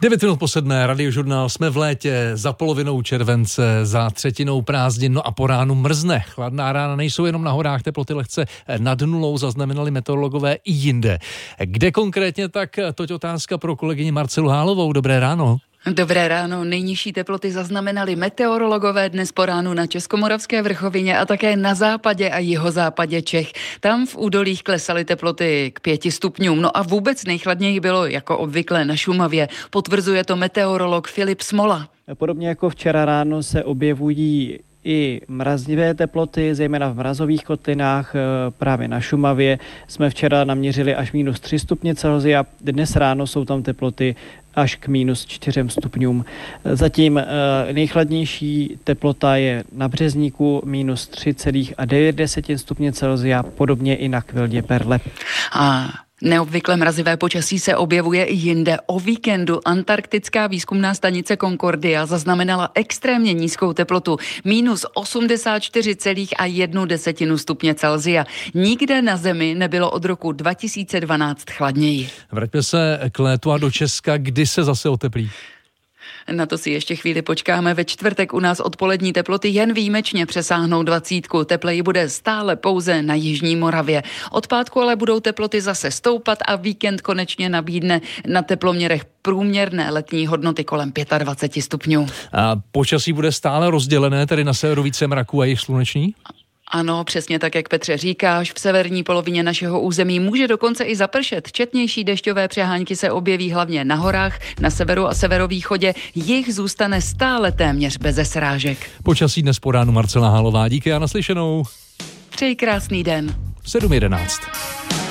9 minut po 7, Radiožurnál, jsme v létě, za polovinou července, za třetinou prázdnin, no a po ránu mrzne. Chladná rána nejsou jenom na horách, teploty lehce nad nulou zaznamenali meteorologové i jinde. Kde konkrétně, tak toť otázka pro kolegyni Marcelu Hálovou. Dobré ráno. Dobré ráno. Nejnižší teploty zaznamenali meteorologové dnes po ránu na Českomoravské vrchovině a také na západě a jihozápadě Čech. Tam v údolích klesaly teploty k 5 stupňům. No a vůbec nejchladněji bylo jako obvykle na Šumavě. Potvrzuje to meteorolog Filip Smola. Podobně jako včera ráno se objevují i mrazivé teploty, zejména v mrazových kotlinách. Právě na Šumavě jsme včera naměřili až -3 stupně Celsia. Dnes ráno jsou tam teploty až k -4 stupňům. Zatím nejchladnější teplota je na Březníku -3,9 stupně Celsia, podobně i na Kvildě Perle. Neobvykle mrazivé počasí se objevuje i jinde. O víkendu antarktická výzkumná stanice Concordia zaznamenala extrémně nízkou teplotu -84,1 stupně Celsia. Nikde na Zemi nebylo od roku 2012 chladněji. Vraťme se k létu a do Česka, kdy se zase oteplí. Na to si ještě chvíli počkáme. Ve čtvrtek u nás odpolední teploty jen výjimečně přesáhnou 20. Tepleji bude stále pouze na jižní Moravě. Od pátku ale budou teploty zase stoupat a víkend konečně nabídne na teploměrech průměrné letní hodnoty kolem 25 stupňů. A počasí bude stále rozdělené, tedy na severu více mraků a jih sluneční? Ano, přesně tak, jak Petře říkáš, v severní polovině našeho území může dokonce i zapršet. Četnější dešťové přehánky se objeví hlavně na horách, na severu a severovýchodě. Jich zůstane stále téměř beze srážek. Počasí dnes po ránu Marcela Hálová. Díky a naslyšenou. Přeji krásný den. 7:11.